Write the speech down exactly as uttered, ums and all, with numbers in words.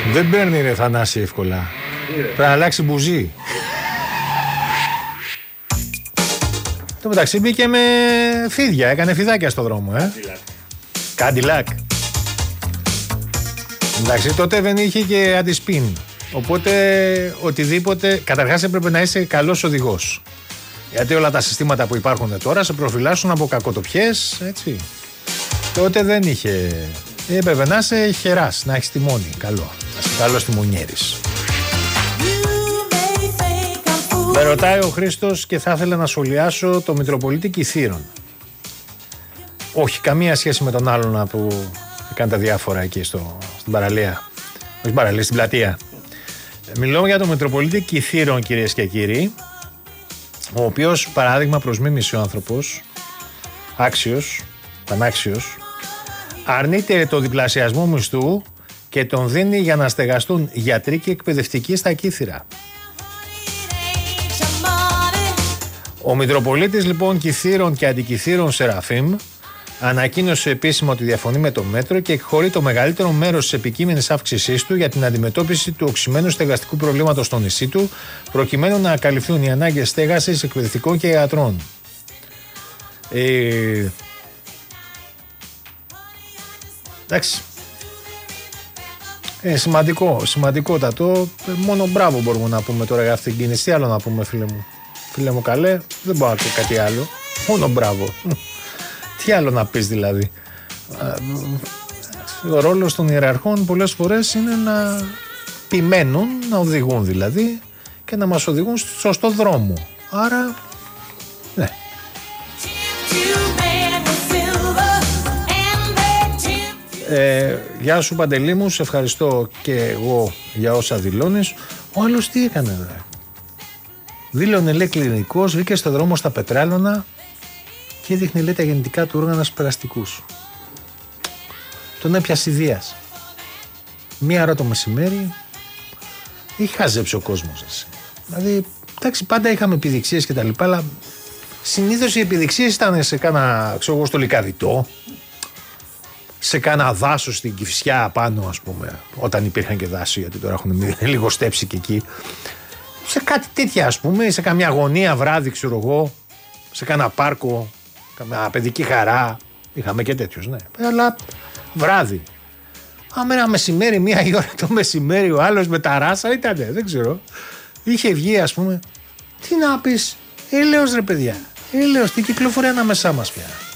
Δεν παίρνει ρε Θανάση εύκολα. Πρέπει να αλλάξει μπουζί. Το μεταξύ μπήκε με φίδια, έκανε φιδάκια στο δρόμο, ε. Κάντιλακ. Εντάξει, τότε δεν είχε και αντισπίν. Οπότε οτιδήποτε. Καταρχάς έπρεπε να είσαι καλός οδηγός. Γιατί όλα τα συστήματα που υπάρχουν τώρα σε προφυλάσσουν από κακοτοπιές, έτσι. Τότε δεν είχε. Έπρεπε να είσαι χεράς, να έχεις τιμόνι. Καλό. Να είσαι καλός τιμονιέρης. Με ρωτάει ο Χρήστος και θα ήθελα να σχολιάσω το Μητροπολίτη Κιθήρων. Όχι, καμία σχέση με τον άλλον που κάνει τα διάφορα εκεί στο, στην παραλία. Όχι παραλία, στην πλατεία. Μιλώ για τον Μητροπολίτη Κιθήρων, κυρίες και κύριοι, ο οποίος παράδειγμα προς μίμηση ο άνθρωπος, άξιος, πανάξιος, αρνείται το διπλασιασμό μισθού και τον δίνει για να στεγαστούν γιατροί και εκπαιδευτικοί στα Κύθυρα. Ο Μητροπολίτης λοιπόν Κιθήρων και Αντικιθήρων Σεραφείμ ανακοίνωσε επίσημα ότι διαφωνεί με το μέτρο και εκχωρεί το μεγαλύτερο μέρος της επικείμενης αύξησής του για την αντιμετώπιση του οξυμένου στεγαστικού προβλήματος στο νησί του, προκειμένου να καλυφθούν οι ανάγκες στέγασης εκπαιδευτικών και ιατρών. Ε... Εντάξει. Ε, σημαντικό, σημαντικότατο. Μόνο μπράβο μπορούμε να πούμε τώρα για αυτήν την κίνηση. Τι άλλο να πούμε, φίλε μου. Φίλε μου καλέ, δεν μπορώ να πω κάτι άλλο. Μόνο μπράβο. Τι άλλο να πεις δηλαδή. Ο ρόλος των ιεραρχών πολλές φορές είναι να ποιμένουν, να οδηγούν δηλαδή και να μας οδηγούν στο σωστό δρόμο. Άρα, ναι. Ε, γεια σου Παντελή μου, σε ευχαριστώ και εγώ για όσα δηλώνεις. Ο άλλος τι έκανε δε. Δήλωνε λέει κλινικός, βγήκε στο δρόμο στα πετράλωνα και έδειχνε λέει τα γεννητικά του όργανα στους περαστικούς. Τον έπιασε ιδείας. Μία ώρα το μεσημέρι είχε χαζέψει ο κόσμος. Εσύ. Δηλαδή, εντάξει, πάντα είχαμε επιδειξίες και τα λοιπά, αλλά συνήθως οι επιδειξίες ήταν σε κάνα, ξέρω εγώ, στο Λυκαδιτό, σε κάνα δάσος στην Κηφισιά πάνω, ας πούμε, όταν υπήρχαν και δάση, γιατί τώρα έχουν λίγο στέψει και εκεί. Σε κάτι τέτοια, ας πούμε, σε καμιά γωνία βράδυ, ξέρω εγώ, σε κάνα πάρκο, καμιά παιδική χαρά. Είχαμε και τέτοιους, ναι. Αλλά βράδυ. Άμα ένα μεσημέρι, μία η ώρα το μεσημέρι, ο άλλος με τα ράσα ήτανε, δεν ξέρω. Είχε βγει, ας πούμε. Τι να πεις, έλεος ρε παιδιά, έλεος, τι κυκλοφορεί ανάμεσά μας πια.